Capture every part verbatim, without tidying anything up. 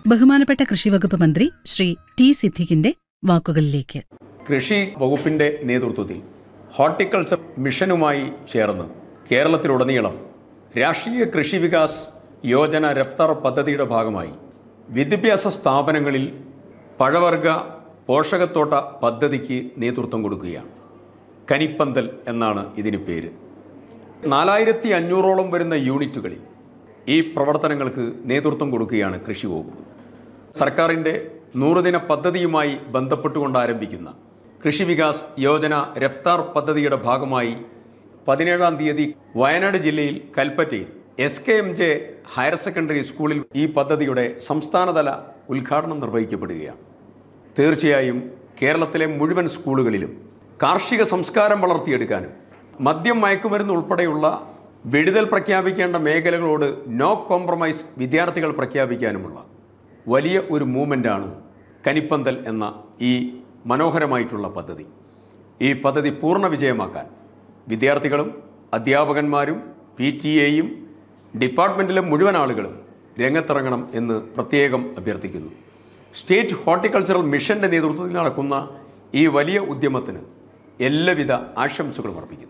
ബഹുമാനപ്പെട്ട കൃഷിവകുപ്പ് മന്ത്രി ശ്രീ ടി സിദ്ദിഖിന്റെ വാക്കുകളിലേക്ക്. കൃഷി വകുപ്പിന്റെ നേതൃത്വത്തിൽ ഹോർട്ടിക്കൾച്ചർ മിഷനുമായി ചേർന്ന് കേരളത്തിലുടനീളം രാഷ്ട്രീയ കൃഷി വികാസ് യോജന രഫ്താർ പദ്ധതിയുടെ ഭാഗമായി വിദ്യാഭ്യാസ സ്ഥാപനങ്ങളിൽ പഴവർഗ പോഷകത്തോട്ട പദ്ധതിക്ക് നേതൃത്വം കൊടുക്കുകയാണ്. കനിപ്പന്തൽ എന്നാണ് ഇതിന് പേര്. നാലായിരത്തി അഞ്ഞൂറോളം വരുന്ന യൂണിറ്റുകളിൽ ഈ പ്രവർത്തനങ്ങൾക്ക് നേതൃത്വം കൊടുക്കുകയാണ് കൃഷി വകുപ്പ്. സർക്കാരിൻ്റെ നൂറുദിന പദ്ധതിയുമായി ബന്ധപ്പെട്ടുകൊണ്ട് ആരംഭിക്കുന്ന കൃഷി വികാസ് യോജന രഫ്താർ പദ്ധതിയുടെ ഭാഗമായി പതിനേഴാം തീയതി വയനാട് ജില്ലയിൽ കൽപ്പറ്റയിൽ S K M J higher secondary സ്കൂളിൽ ഈ പദ്ധതിയുടെ സംസ്ഥാനതല ഉദ്ഘാടനം നിർവഹിക്കപ്പെടുകയാണ്. തീർച്ചയായും കേരളത്തിലെ മുഴുവൻ സ്കൂളുകളിലും കാർഷിക സംസ്കാരം വളർത്തിയെടുക്കാനും മദ്യം മയക്കുമരുന്ന് ഉൾപ്പെടെയുള്ള വെടിതൽ പ്രഖ്യാപിക്കേണ്ട മേഖലകളോട് നോ കോംപ്രമൈസ് വിദ്യാർത്ഥികൾ പ്രഖ്യാപിക്കാനുമുള്ള വലിയ ഒരു മൂവ്മെൻ്റാണ് കനിപ്പന്തൽ എന്ന ഈ മനോഹരമായിട്ടുള്ള പദ്ധതി. ഈ പദ്ധതി പൂർണ്ണ വിജയമാക്കാൻ വിദ്യാർത്ഥികളും അധ്യാപകന്മാരും പി ടി എയും ഡിപ്പാർട്ട്മെൻറ്റിലെ മുഴുവൻ ആളുകളും രംഗത്തിറങ്ങണം എന്ന് പ്രത്യേകം അഭ്യർത്ഥിക്കുന്നു. സ്റ്റേറ്റ് ഹോർട്ടിക്കൾച്ചറൽ മിഷന്റെ നേതൃത്വത്തിൽ നടക്കുന്ന ഈ വലിയ ഉദ്യമത്തിന് എല്ലാവിധ ആശംസകളും അർപ്പിക്കുന്നു.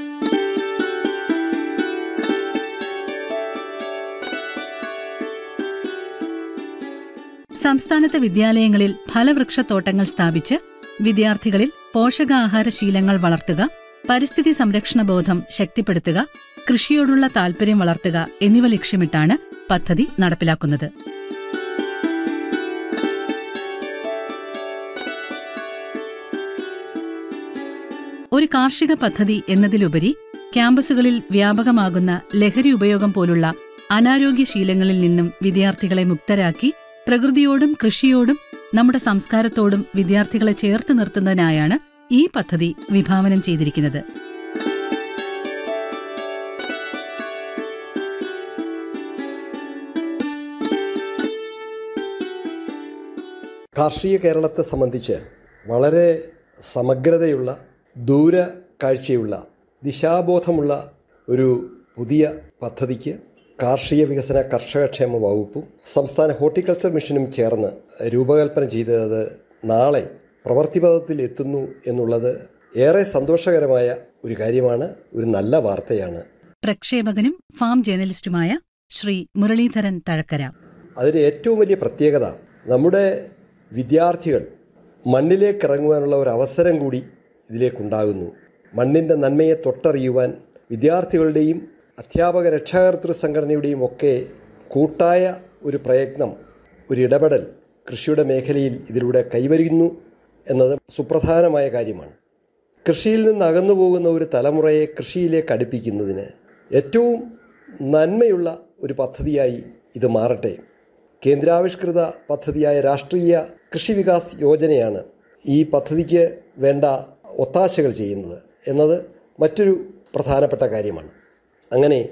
സംസ്ഥാനത്തെ വിദ്യാലയങ്ങളിൽ ഫലവൃക്ഷത്തോട്ടങ്ങൾ സ്ഥാപിച്ച് വിദ്യാർത്ഥികളിൽ പോഷകാഹാര ശീലങ്ങൾ വളർത്തുക, പരിസ്ഥിതി സംരക്ഷണ ബോധം ശക്തിപ്പെടുത്തുക, കൃഷിയോടുള്ള താൽപര്യം വളർത്തുക എന്നിവ ലക്ഷ്യമിട്ടാണ് പദ്ധതി നടപ്പിലാക്കുന്നത്. ഒരു കാർഷിക പദ്ധതി എന്നതിലുപരി ക്യാമ്പസുകളിൽ വ്യാപകമാകുന്ന ലഹരി ഉപയോഗം പോലുള്ള അനാരോഗ്യ ശീലങ്ങളിൽ നിന്നും വിദ്യാർത്ഥികളെ മുക്തരാക്കി പ്രകൃതിയോടും കൃഷിയോടും നമ്മുടെ സംസ്കാരത്തോടും വിദ്യാർത്ഥികളെ ചേർത്ത് നിർത്തുന്നതിനായാണ് ഈ പദ്ധതി വിഭാവനം ചെയ്തിരിക്കുന്നത്. കാർഷിക കേരളത്തെ സംബന്ധിച്ച് വളരെ സമഗ്രതയുള്ള ദൂര കാഴ്ചയുള്ള ദിശാബോധമുള്ള ഒരു പുതിയ പദ്ധതിക്ക് കാർഷിക വികസന കർഷകക്ഷേമ വകുപ്പും സംസ്ഥാന ഹോർട്ടിക്കൾച്ചർ മിഷനും ചേർന്ന് രൂപകൽപ്പന ചെയ്തത് നാളെ പ്രവൃത്തിപഥത്തിൽ എത്തുന്നു എന്നുള്ളത് ഏറെ സന്തോഷകരമായ ഒരു കാര്യമാണ്, ഒരു നല്ല വാർത്തയാണ്. പ്രക്ഷേപകനും ഫാം ജേർണലിസ്റ്റുമായ ശ്രീ മുരളീധരൻ തഴക്കര. അതിന് ഏറ്റവും വലിയ പ്രത്യേകത നമ്മുടെ വിദ്യാർത്ഥികൾ മണ്ണിലേക്ക് ഇറങ്ങുവാനുള്ള ഒരു അവസരം കൂടി ഇതിലേക്കുണ്ടാകുന്നു. മണ്ണിൻ്റെ നന്മയെ തൊട്ടറിയുവാൻ വിദ്യാർത്ഥികളുടെയും അധ്യാപക രക്ഷാകർതൃ സംഘടനയുടെയും ഒക്കെ കൂട്ടായ ഒരു പ്രയത്നം, ഒരു ഇടപെടൽ കൃഷിയുടെ മേഖലയിൽ ഇതിലൂടെ കൈവരുന്നു എന്നത് സുപ്രധാനമായ കാര്യമാണ്. കൃഷിയിൽ നിന്ന് അകന്നു പോകുന്ന ഒരു തലമുറയെ കൃഷിയിലേക്ക് അടുപ്പിക്കുന്നതിന് ഏറ്റവും നന്മയുള്ള ഒരു പദ്ധതിയായി ഇത് മാറട്ടെ. കേന്ദ്രാവിഷ്കൃത പദ്ധതിയായ രാഷ്ട്രീയ കൃഷി വികാസ് യോജനയാണ് ഈ പദ്ധതിക്ക് വേണ്ട ഒത്താശകൾ ചെയ്യുന്നത് എന്നത് മറ്റൊരു പ്രധാനപ്പെട്ട കാര്യമാണ്. അങ്ങനെ